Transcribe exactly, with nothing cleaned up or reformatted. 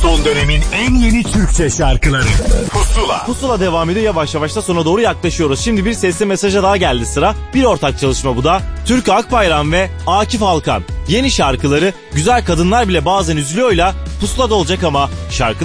Son dönemin en yeni Türkçe şarkıları Pusula. Pusula devam ediyor, yavaş yavaş da sona doğru yaklaşıyoruz. Şimdi bir sesli mesaja daha geldi sıra. Bir ortak çalışma bu da. Türkü Akbayram ve Akif Alkan. Yeni şarkıları Güzel Kadınlar Bile Bazen Üzülüyor'la Pusula'da olacak ama şarkı